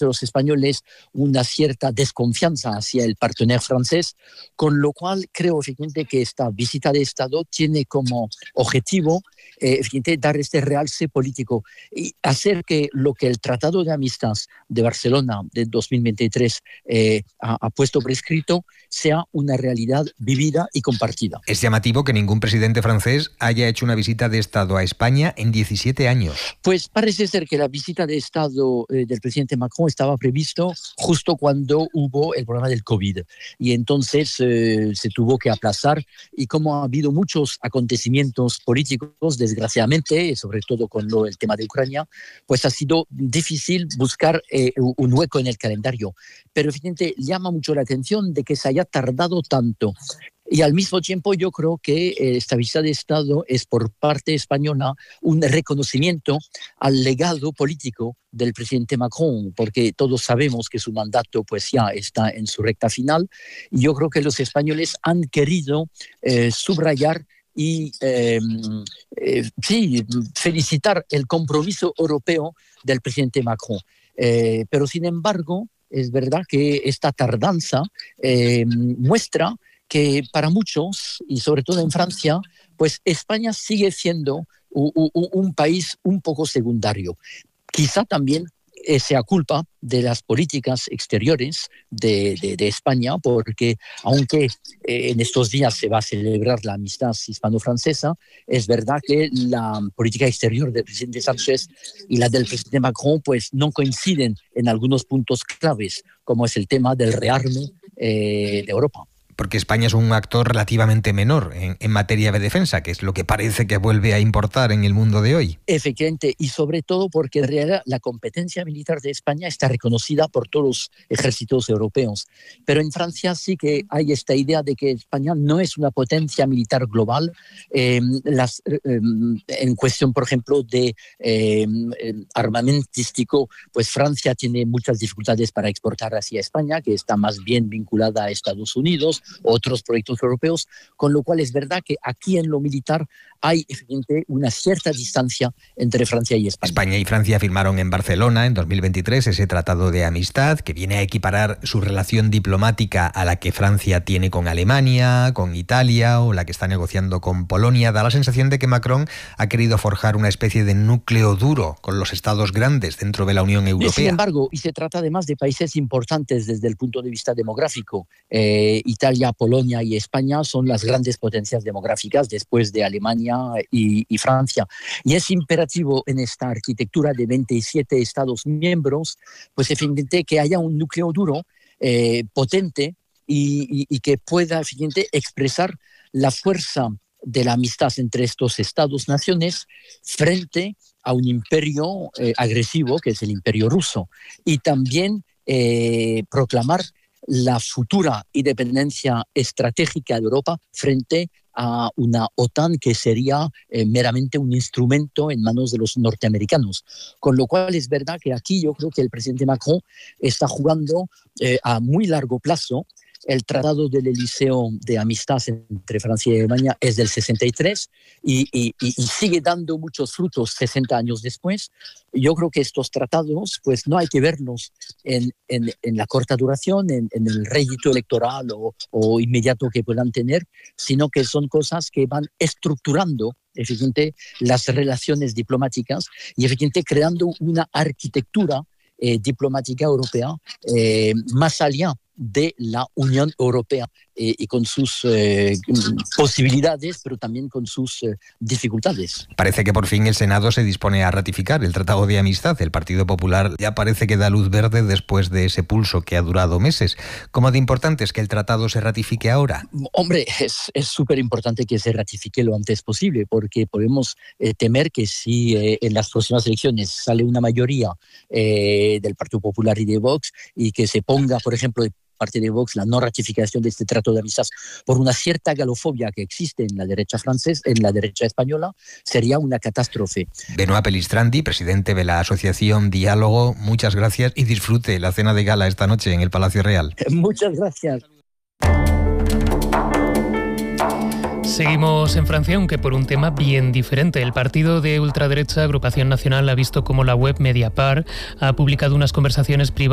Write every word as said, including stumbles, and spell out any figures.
entre los españoles una cierta desconfianza hacia el partener francés, con lo cual creo efectivamente que esta visita de Estado tiene como objetivo eh, efectivamente dar este realce político y hacer que lo que el Tratado de Amistad de Barcelona de dos mil veintitrés eh, ha, ha puesto prescrito sea una realidad vivida y compartida. Es llamativo que ningún presidente francés haya hecho una visita de Estado a España en diecisiete años. Pues parece ser que la visita de Estado eh, del presidente Macron estaba previsto justo cuando hubo el problema del COVID y entonces eh, se tuvo que aplazar, y como ha habido muchos acontecimientos políticos, desgraciadamente, sobre todo con lo, el tema de Ucrania, pues ha sido difícil buscar eh, un hueco en el calendario. Pero evidentemente llama mucho la atención de que se haya tardado tanto. Y al mismo tiempo yo creo que esta visita de Estado es por parte española un reconocimiento al legado político del presidente Macron, porque todos sabemos que su mandato pues ya está en su recta final, y yo creo que los españoles han querido eh, subrayar y eh, eh, sí, felicitar el compromiso europeo del presidente Macron. Eh, pero sin embargo, es verdad que esta tardanza eh, muestra que para muchos, y sobre todo en Francia, pues España sigue siendo un, un, un país un poco secundario. Quizá también eh, sea culpa de las políticas exteriores de, de, de España, porque aunque eh, en estos días se va a celebrar la amistad hispano-francesa, es verdad que la política exterior del presidente Sánchez y la del presidente Macron pues no coinciden en algunos puntos claves, como es el tema del rearme eh, de Europa. Porque España es un actor relativamente menor en, en materia de defensa, que es lo que parece que vuelve a importar en el mundo de hoy. Efectivamente, y sobre todo porque en realidad la competencia militar de España está reconocida por todos los ejércitos europeos. Pero en Francia sí que hay esta idea de que España no es una potencia militar global. Eh, las, eh, en cuestión, por ejemplo, de eh, armamentístico, pues Francia tiene muchas dificultades para exportar hacia España, que está más bien vinculada a Estados Unidos, otros proyectos europeos, con lo cual es verdad que aquí en lo militar hay efectivamente una cierta distancia entre Francia y España. España y Francia firmaron en Barcelona en dos mil veintitrés ese tratado de amistad que viene a equiparar su relación diplomática a la que Francia tiene con Alemania, con Italia o la que está negociando con Polonia. Da la sensación de que Macron ha querido forjar una especie de núcleo duro con los estados grandes dentro de la Unión Europea. Sin embargo, y se trata además de países importantes desde el punto de vista demográfico. Eh, Italia, Polonia y España son las grandes potencias demográficas después de Alemania y, y Francia. Y es imperativo en esta arquitectura de veintisiete Estados miembros, pues efectivamente que haya un núcleo duro, eh, potente y, y, y que pueda efectivamente expresar la fuerza de la amistad entre estos Estados-naciones frente a un imperio eh, agresivo que es el imperio ruso, y también eh, proclamar la futura independencia estratégica de Europa frente a una OTAN que sería eh, meramente un instrumento en manos de los norteamericanos. Con lo cual es verdad que aquí yo creo que el presidente Macron está jugando eh, a muy largo plazo. El Tratado del Eliseo de amistad entre Francia y Alemania es del sesenta y tres y, y, y sigue dando muchos frutos sesenta años después. Yo creo que estos tratados pues no hay que verlos en, en, en la corta duración, en, en el rédito electoral o, o inmediato que puedan tener, sino que son cosas que van estructurando efectivamente las relaciones diplomáticas y efectivamente creando una arquitectura eh, diplomática europea eh, más allá de la Unión Europea eh, y con sus eh, posibilidades, pero también con sus eh, dificultades. Parece que por fin el Senado se dispone a ratificar el Tratado de Amistad. El Partido Popular ya parece que da luz verde después de ese pulso que ha durado meses. ¿Cómo de importante es que el tratado se ratifique ahora? Hombre, es súper importante que se ratifique lo antes posible, porque podemos eh, temer que si eh, en las próximas elecciones sale una mayoría eh, del Partido Popular y de Vox y que se ponga, por ejemplo, de parte de Vox la no ratificación de este trato de amistad por una cierta galofobia que existe en la derecha francesa, en la derecha española, sería una catástrofe. Benoît Pelistrandi, presidente de la asociación Diálogo, muchas gracias y disfrute la cena de gala esta noche en el Palacio Real. Muchas gracias. Seguimos en Francia, aunque por un tema bien diferente. El partido de ultraderecha Agrupación Nacional ha visto cómo la web Mediapart ha publicado unas conversaciones privadas